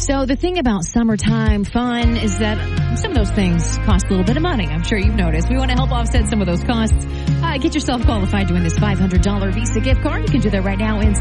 So the thing about summertime fun is that some of those things cost a little bit of money. I'm sure you've noticed. We want to help offset some of those costs. Get yourself qualified to win this $500 Visa gift card. You can do that right now in